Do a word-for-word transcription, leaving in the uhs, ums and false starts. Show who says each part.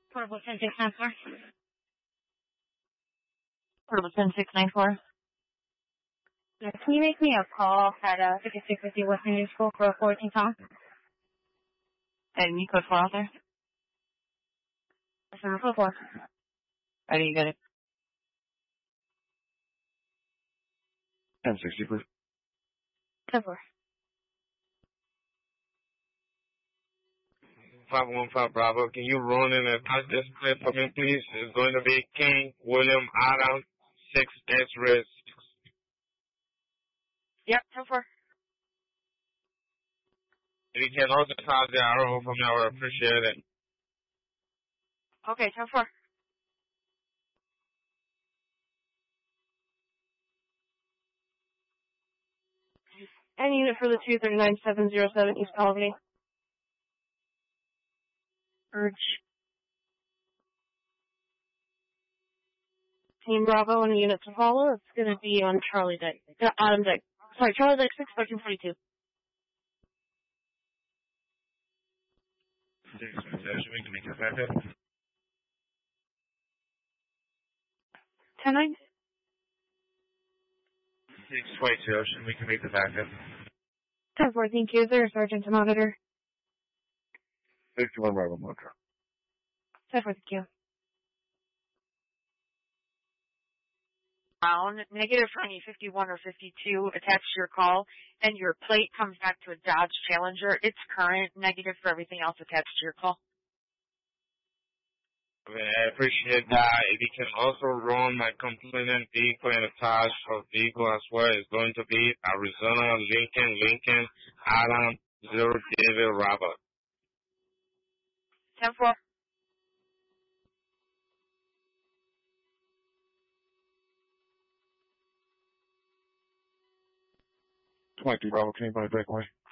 Speaker 1: Portable ten six nine four. Portable ten six nine four. Now, can you make me a call at uh, fifty-six fifty West Indian School for a fourteen Tom? And you code four out there? That's number four. I didn't get it.
Speaker 2: ten sixty, please.
Speaker 1: ten four.
Speaker 3: five one five Bravo, can you run in and touch this clip for me, please? It's going to be King William Adam six S risk.
Speaker 1: Yep, ten four.
Speaker 3: If you can also touch the arrow for me, I would appreciate it.
Speaker 1: Okay, ten four. Any unit for the two three nine seven zero seven East Albany. Urge. Team Bravo and a unit to follow. It's going to be on Charlie Deck. Uh, Adam Deck. Sorry, Charlie Deck six, thirteen forty-two.
Speaker 3: Six, we can make it better.
Speaker 1: ten nine.
Speaker 3: Six, twenty two, we can make the backup.
Speaker 1: ten four, thank you. Is there a sergeant to monitor?
Speaker 2: sixty-one Bravo, monitor.
Speaker 1: ten four, thank you.
Speaker 4: Down, negative for any fifty-one or fifty-two attached to your call, and your plate comes back to a Dodge Challenger. It's current, negative for everything else attached to your call.
Speaker 3: Okay, I appreciate that. If you can also run my component vehicle and attach of vehicle as well, it's going to be Arizona Lincoln Lincoln Adam Zero David Robert.
Speaker 4: ten four.
Speaker 2: twenty-two Bravo, can you buy breakaway?